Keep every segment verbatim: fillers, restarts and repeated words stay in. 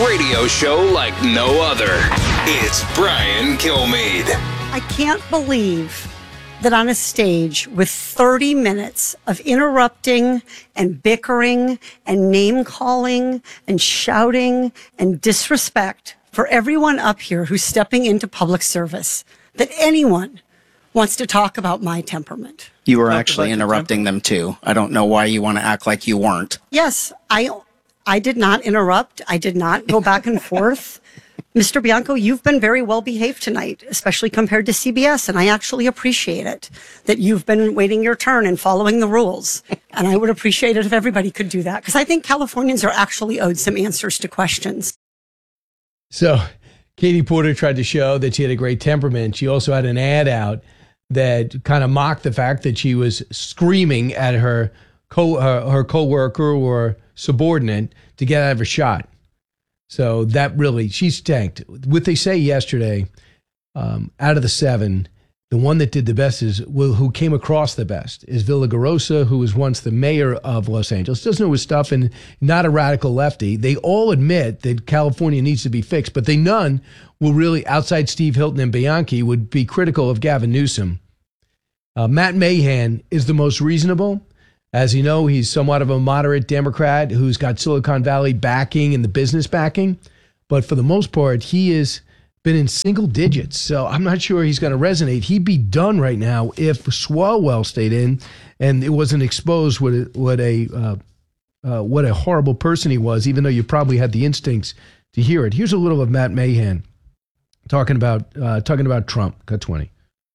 radio show like no other. It's Brian Kilmeade. I can't believe that on a stage with thirty minutes of interrupting and bickering and name-calling and shouting and disrespect for everyone up here who's stepping into public service, that anyone wants to talk about my temperament. You were actually interrupting them too. I don't know why you want to act like you weren't. Yes, I I did not interrupt. I did not go back and forth. Mister Bianco, you've been very well behaved tonight, especially compared to C B S, and I actually appreciate it, that you've been waiting your turn and following the rules. And I would appreciate it if everybody could do that, because I think Californians are actually owed some answers to questions. So Katie Porter tried to show that she had a great temperament. She also had an ad out that kind of mocked the fact that she was screaming at her co her, her co-worker or subordinate to get out of a shot. So that really, she's tanked. What they say yesterday, um, out of the seven, the one that did the best is, well, who came across the best is Villaraigosa, who was once the mayor of Los Angeles. Doesn't know his stuff and not a radical lefty. They all admit that California needs to be fixed, but they none will really, outside Steve Hilton and Bianchi, would be critical of Gavin Newsom. Uh, Matt Mahan is the most reasonable. As you know, he's somewhat of a moderate Democrat who's got Silicon Valley backing and the business backing. But for the most part, he has been in single digits. So I'm not sure he's going to resonate. He'd be done right now if Swalwell stayed in and it wasn't exposed what a, what a, uh, uh, what a horrible person he was, even though you probably had the instincts to hear it. Here's a little of Matt Mahan talking about, uh, talking about Trump. Cut twenty.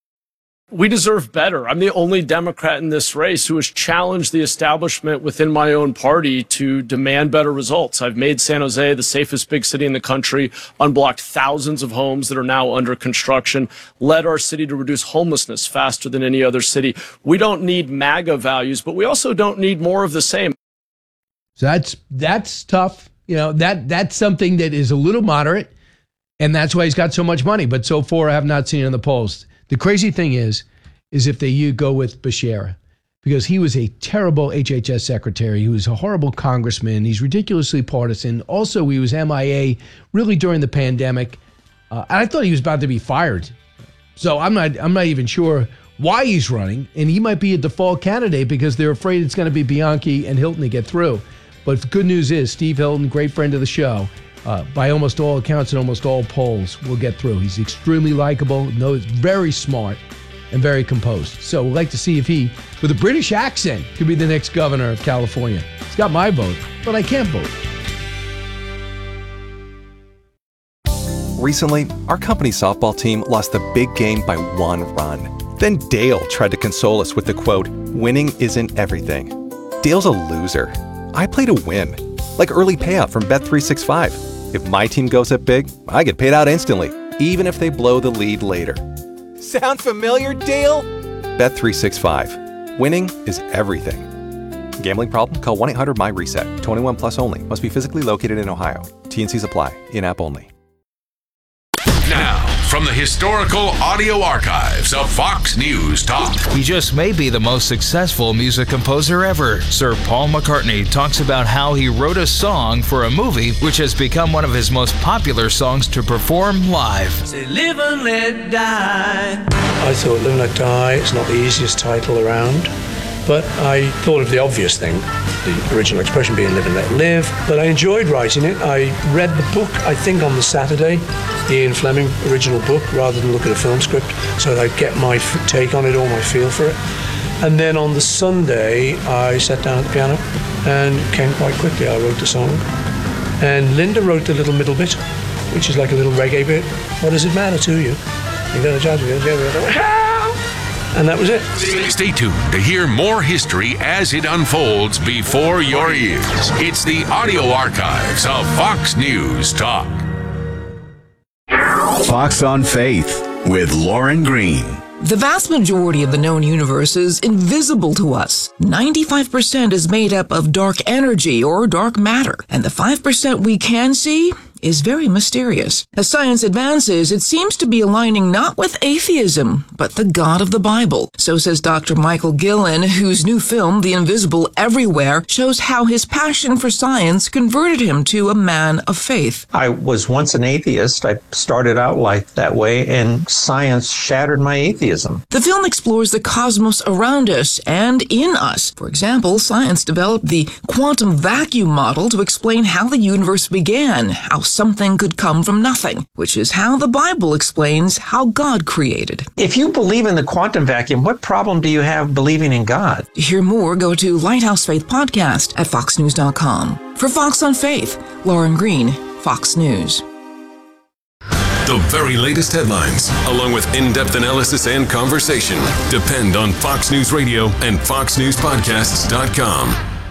We deserve better. I'm the only Democrat in this race who has challenged the establishment within my own party to demand better results. I've made San Jose the safest big city in the country, unblocked thousands of homes that are now under construction, led our city to reduce homelessness faster than any other city. We don't need MAGA values, but we also don't need more of the same. So that's that's tough. You know, that that's something that is a little moderate, and that's why he's got so much money. But so far, I have not seen it in the polls. The crazy thing is, is if they you go with Becerra, because he was a terrible H H S secretary. He was a horrible congressman. He's ridiculously partisan. Also, he was M I A really during the pandemic. Uh, I thought he was about to be fired. So I'm not I'm not even sure why he's running. And he might be a default candidate because they're afraid it's going to be Bianchi and Hilton to get through. But the good news is Steve Hilton, great friend of the show, Uh, by almost all accounts and almost all polls, will get through. He's extremely likable, knows, very smart, and very composed. So we'd like to see if he, with a British accent, could be the next governor of California. He's got my vote, but I can't vote. Recently, our company's softball team lost the big game by one run. Then Dale tried to console us with the quote, "Winning isn't everything." Dale's a loser. I play to win, like early payout from Bet three sixty-five. If my team goes up big, I get paid out instantly, even if they blow the lead later. Sound familiar, Dale? Bet three sixty-five. Winning is everything. Gambling problem? Call one eight hundred M Y reset. twenty-one plus only. Must be physically located in Ohio. T and Cs apply. In-app only. Now, from the historical audio archives of Fox News Talk. He just may be the most successful music composer ever. Sir Paul McCartney talks about how he wrote a song for a movie which has become one of his most popular songs to perform live. Say, live and let die. I thought Live and Let Die is not the easiest title around, but I thought of the obvious thing, the original expression being live and let live. But I enjoyed writing it. I read the book, I think, on the Saturday, the Ian Fleming original book, rather than look at a film script, so that I'd get my f- take on it or my feel for it. And then on the Sunday, I sat down at the piano, and it came quite quickly. I wrote the song. And Linda wrote the little middle bit, which is like a little reggae bit. What does it matter to you? You got a job, you got a job. And that was it. Stay tuned to hear more history as it unfolds before your ears. It's the audio archives of Fox News Talk. Fox on Faith with Lauren Green. The vast majority of the known universe is invisible to us. ninety-five percent is made up of dark energy or dark matter. And the five percent we can see is very mysterious. As science advances, it seems to be aligning not with atheism, but the God of the Bible. So says Doctor Michael Gillen, whose new film, The Invisible Everywhere, shows how his passion for science converted him to a man of faith. I was once an atheist. I started out life that way, and science shattered my atheism. The film explores the cosmos around us and in us. For example, science developed the quantum vacuum model to explain how the universe began, how something could come from nothing, which is how the Bible explains how God created. If you believe in the quantum vacuum, what problem do you have believing in God? To hear more, go to Lighthouse Faith Podcast at fox news dot com. For Fox on Faith, Lauren Green, Fox News. The very latest headlines, along with in-depth analysis and conversation, depend on Fox News Radio and fox news podcasts dot com.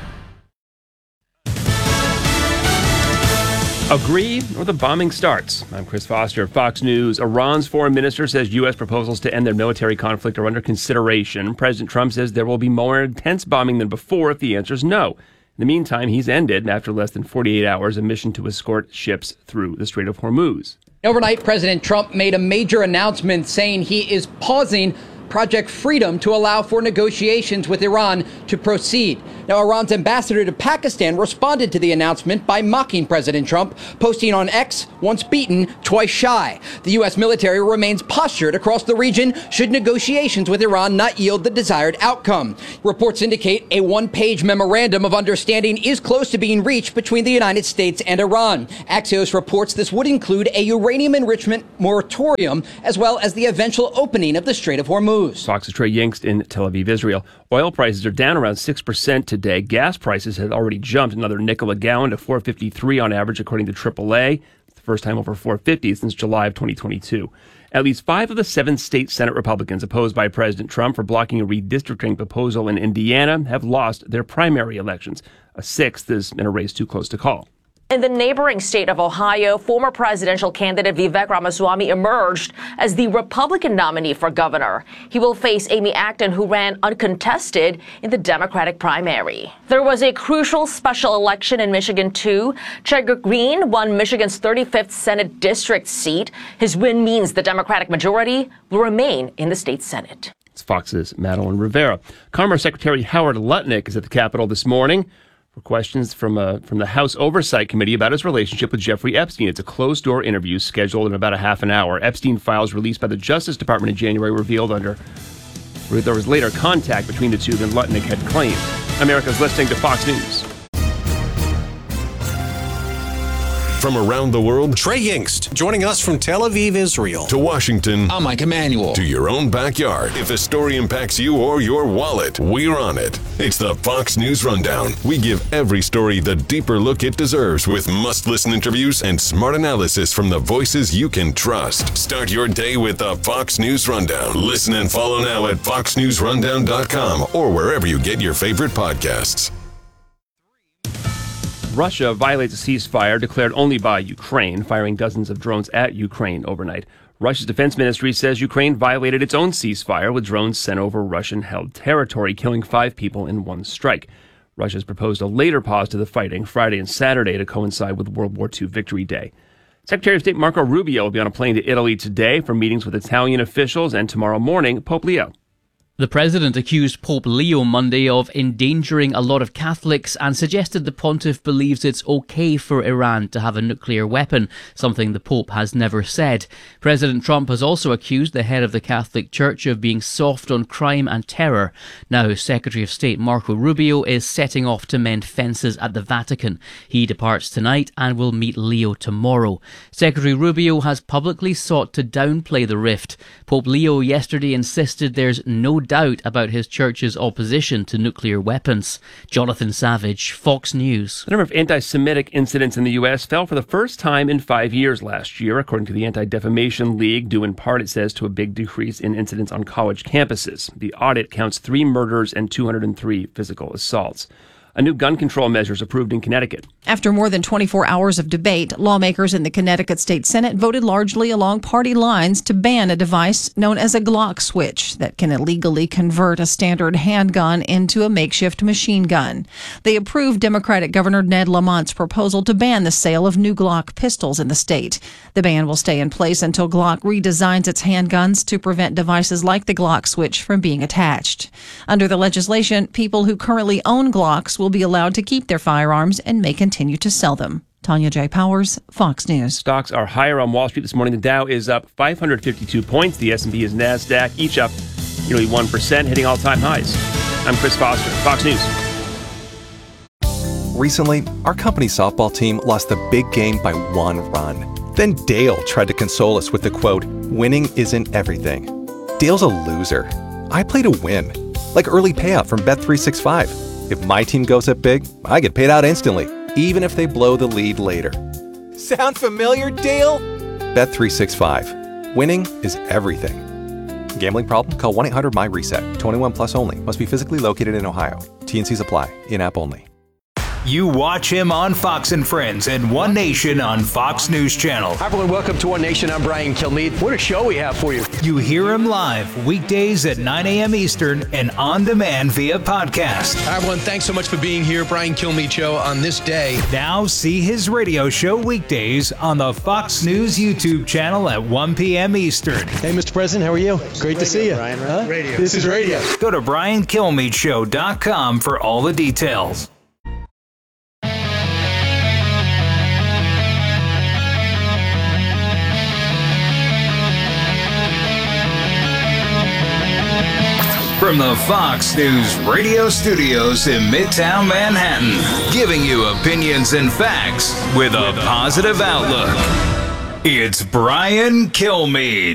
Agree or the bombing starts? I'm Chris Foster, Fox News. Iran's foreign minister says U S proposals to end their military conflict are under consideration. President Trump says there will be more intense bombing than before if the answer is no. In the meantime, he's ended, after less than forty-eight hours, a mission to escort ships through the Strait of Hormuz. Overnight, President Trump made a major announcement saying he is pausing Project Freedom to allow for negotiations with Iran to proceed. Now, Iran's ambassador to Pakistan responded to the announcement by mocking President Trump, posting on X, once beaten, twice shy. The U S military remains postured across the region should negotiations with Iran not yield the desired outcome. Reports indicate a one-page memorandum of understanding is close to being reached between the United States and Iran. Axios reports this would include a uranium enrichment moratorium, as well as the eventual opening of the Strait of Hormuz. Fox's Trey Yingst in Tel Aviv, Israel. Oil prices are down around six percent today. Gas prices have already jumped another nickel a gallon to four fifty-three on average, according to triple A. It's the first time over four fifty since July of twenty twenty-two. At least five of the seven state Senate Republicans opposed by President Trump for blocking a redistricting proposal in Indiana have lost their primary elections. A sixth is in a race too close to call. In the neighboring state of Ohio, former presidential candidate Vivek Ramaswamy emerged as the Republican nominee for governor. He will face Amy Acton, who ran uncontested in the Democratic primary. There was a crucial special election in Michigan, too. Chedrick Green won Michigan's thirty-fifth Senate district seat. His win means the Democratic majority will remain in the state Senate. It's Fox's Madeline Rivera. Commerce Secretary Howard Lutnick is at the Capitol this morning for questions from uh, from the House Oversight Committee about his relationship with Jeffrey Epstein. It's a closed-door interview scheduled in about a half an hour. Epstein files released by the Justice Department in January revealed under there was later contact between the two than Lutnick had claimed. America's listening to Fox News. From around the world, Trey Yingst, joining us from Tel Aviv, Israel. To Washington. I'm Mike Emanuel. To your own backyard. If a story impacts you or your wallet, we're on it. It's the Fox News Rundown. We give every story the deeper look it deserves with must-listen interviews and smart analysis from the voices you can trust. Start your day with the Fox News Rundown. Listen and follow now at fox news rundown dot com or wherever you get your favorite podcasts. Russia violates a ceasefire declared only by Ukraine, firing dozens of drones at Ukraine overnight. Russia's defense ministry says Ukraine violated its own ceasefire with drones sent over Russian-held territory, killing five people in one strike. Russia's proposed a later pause to the fighting Friday and Saturday to coincide with World War Two Victory Day. Secretary of State Marco Rubio will be on a plane to Italy today for meetings with Italian officials, and tomorrow morning, Pope Leo. The president accused Pope Leo Monday of endangering a lot of Catholics and suggested the pontiff believes it's okay for Iran to have a nuclear weapon, something the Pope has never said. President Trump has also accused the head of the Catholic Church of being soft on crime and terror. Now, Secretary of State Marco Rubio is setting off to mend fences at the Vatican. He departs tonight and will meet Leo tomorrow. Secretary Rubio has publicly sought to downplay the rift. Pope Leo yesterday insisted there's no doubt about his church's opposition to nuclear weapons. Jonathan Savage, Fox News. The number of anti-Semitic incidents in the U S fell for the first time in five years last year, according to the Anti-Defamation League, due in part, it says, to a big decrease in incidents on college campuses. The audit counts three murders and two hundred three physical assaults. A new gun control measure is approved in Connecticut. After more than twenty-four hours of debate, lawmakers in the Connecticut State Senate voted largely along party lines to ban a device known as a Glock switch that can illegally convert a standard handgun into a makeshift machine gun. They approved Democratic Governor Ned Lamont's proposal to ban the sale of new Glock pistols in the state. The ban will stay in place until Glock redesigns its handguns to prevent devices like the Glock switch from being attached. Under the legislation, people who currently own Glocks will be allowed to keep their firearms and may continue to sell them. Tanya J. Powers, Fox News. Stocks are higher on Wall Street this morning. The Dow is up five hundred fifty-two points. The S and P and NASDAQ each up nearly one percent, hitting all-time highs. I'm Chris Foster, Fox News. Recently, our company's softball team lost the big game by one run. Then Dale tried to console us with the quote, "Winning isn't everything." Dale's a loser. I play to win, like early payout from Bet three sixty-five. If my team goes up big, I get paid out instantly, even if they blow the lead later. Sound familiar, Dale? Bet three sixty-five. Winning is everything. Gambling problem? Call one eight hundred M Y reset. twenty-one plus only. Must be physically located in Ohio. T N Cs apply. In-app only. You watch him on Fox and Friends and One Nation on Fox News Channel. Hi, everyone. Welcome to One Nation. I'm Brian Kilmeade. What a show we have for you. You hear him live weekdays at nine a.m. Eastern and on demand via podcast. Hi, everyone. Thanks so much for being here. Brian Kilmeade Show on this day. Now see his radio show weekdays on the Fox News YouTube channel at one p.m. Eastern. Hey, Mister President. How are you? Great to see you. Brian, right? Huh? Radio. This is radio. Go to brian kilmeade show dot com for all the details. From the Fox News radio studios in Midtown Manhattan, giving you opinions and facts with a positive outlook. It's Brian Kilmeade.